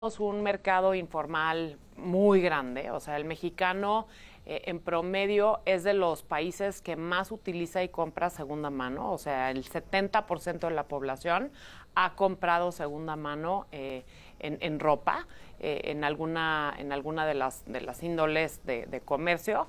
un mercado informal muy grande, o sea, el mexicano en promedio es de los países que más utiliza y compra segunda mano, o sea, el 70% de la población ha comprado segunda mano en ropa, en alguna de las índoles de comercio.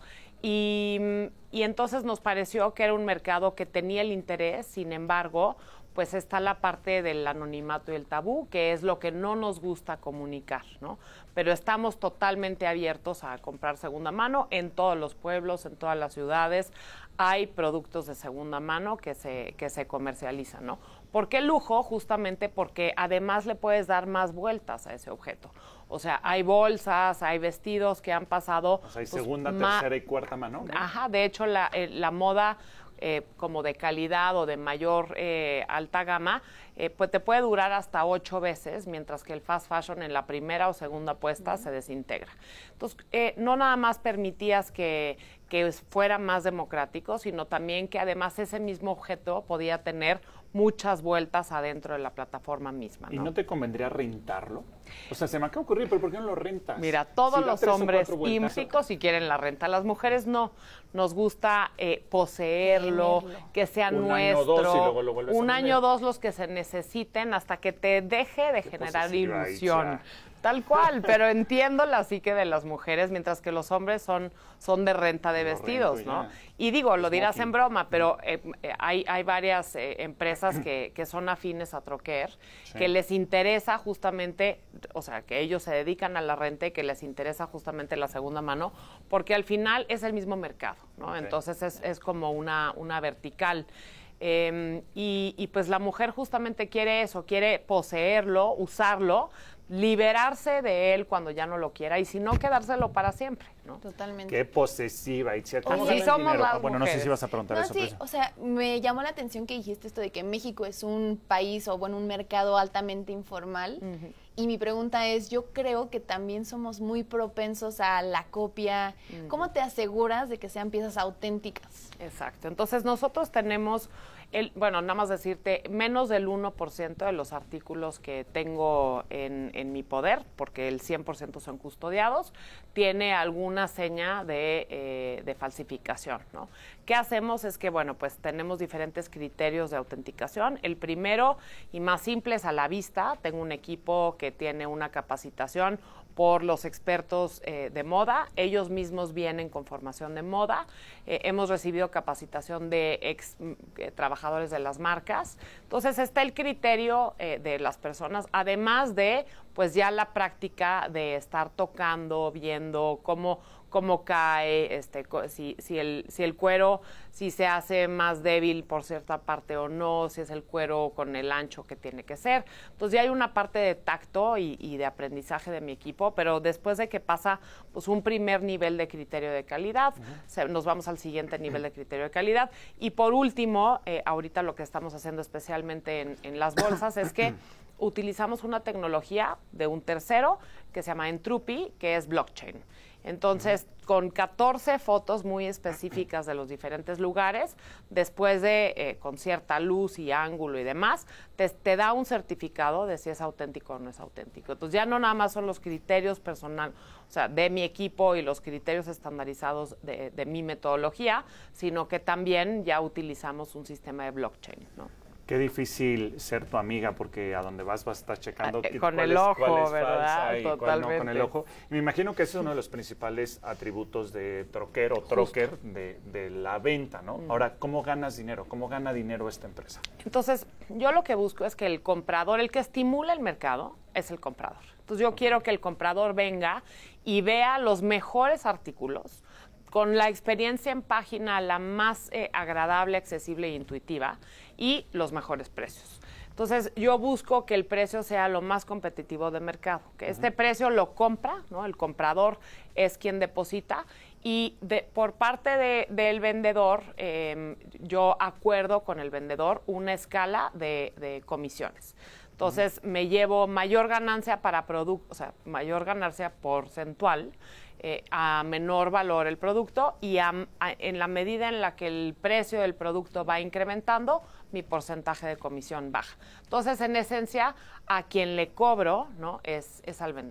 Y entonces nos pareció que era un mercado que tenía el interés, sin embargo, pues está la parte del anonimato y el tabú, que es lo que no nos gusta comunicar, ¿no? Pero estamos totalmente abiertos a comprar segunda mano en todos los pueblos, en todas las ciudades. Hay productos de segunda mano que se comercializan, ¿no? ¿Por qué lujo? Justamente porque además le puedes dar más vueltas a ese objeto. O sea, hay bolsas, hay vestidos que han pasado... O sea, hay segunda, tercera y cuarta mano, ¿no? Ajá, de hecho la moda... como de calidad o de mayor alta gama, pues te puede durar hasta 8 veces, mientras que el fast fashion en la primera o segunda puesta se desintegra. Entonces, no nada más permitías que fuera más democrático, sino también que además ese mismo objeto podía tener muchas vueltas adentro de la plataforma misma, ¿no? ¿Y no te convendría rentarlo? O sea, se me acaba de ocurrir, pero ¿por qué no lo rentas? Mira, todos Si da los 3 o hombres 4 vueltas. ímpricos si quieren la renta. Las mujeres no. Nos gusta poseerlo, Tenerlo. que sea Un nuestro. año o dos y luego lo vuelves a Un vender. año o dos los que se necesiten hasta que te deje de generar posesiva, ilusión. Itza. Tal cual, pero entiendo la psique de las mujeres, mientras que los hombres son de renta de Lo vestidos, rento y ¿no? ya. Y digo, lo dirás Smoking. en broma, pero hay varias empresas que son afines a Troquer, Sí. que les interesa justamente, o sea, que ellos se dedican a la renta y que les interesa justamente la segunda mano, porque al final es el mismo mercado, ¿no? Ok. Entonces es como una vertical. Y pues la mujer justamente quiere eso, quiere poseerlo, usarlo, liberarse de él cuando ya no lo quiera y si no, quedárselo para siempre, ¿no? Totalmente. Qué posesiva, Itziar. ¿Cómo Oye, ganas somos dinero? las Bueno, no sé mujeres. si vas a preguntar No, eso. sí, pero o sea, me llamó la atención que dijiste esto de que México es un país o bueno, un mercado altamente informal. Y mi pregunta es, yo creo que también somos muy propensos a la copia. ¿Cómo te aseguras de que sean piezas auténticas? Exacto. Entonces nosotros tenemos, bueno, nada más decirte, menos del 1% de los artículos que tengo en mi poder, porque el 100% son custodiados, tiene alguna seña de falsificación, ¿no? ¿Qué hacemos? Es que, bueno, pues tenemos diferentes criterios de autenticación. El primero y más simple es a la vista. Tengo un equipo que tiene una capacitación por los expertos de moda. Ellos mismos vienen con formación de moda. Hemos recibido capacitación de trabajadores de las marcas. Entonces está el criterio de las personas, además de pues ya la práctica de estar tocando, viendo cómo cae, si el cuero si se hace más débil por cierta parte o no, si es el cuero con el ancho que tiene que ser. Entonces ya hay una parte de tacto y de aprendizaje de mi equipo, pero después de que pasa pues un primer nivel de criterio de calidad, nos vamos al siguiente nivel de criterio de calidad. Y por último, ahorita lo que estamos haciendo especialmente en las bolsas es que utilizamos una tecnología de un tercero que se llama Entropy, que es blockchain. Entonces, con 14 fotos muy específicas de los diferentes lugares, después de, con cierta luz y ángulo y demás, te da un certificado de si es auténtico o no es auténtico. Entonces, ya no nada más son los criterios personal, o sea, de mi equipo y los criterios estandarizados de mi metodología, sino que también ya utilizamos un sistema de blockchain, ¿no? qué difícil ser tu amiga, porque a donde vas a estar checando con cuál el es- ojo, cuál es ¿verdad? falsa y cuál no con Totalmente. el ojo. Y me imagino que ese es uno de los principales atributos de troquero o troquer de la venta, ¿no? Ahora, ¿cómo ganas dinero? ¿Cómo gana dinero esta empresa? Entonces, yo lo que busco es que el comprador, el que estimula el mercado, es el comprador. Entonces, yo quiero que el comprador venga y vea los mejores artículos, con la experiencia en página la más agradable, accesible e intuitiva, y los mejores precios. Entonces, yo busco que el precio sea lo más competitivo de mercado, que este precio lo compra, ¿no? El comprador es quien deposita, y por parte del vendedor, yo acuerdo con el vendedor una escala de comisiones. Entonces, me llevo mayor ganancia para producto, o sea, mayor ganancia porcentual, a menor valor el producto, y en la medida en la que el precio del producto va incrementando, mi porcentaje de comisión baja. Entonces, en esencia, a quien le cobro, ¿no? Es al vendedor.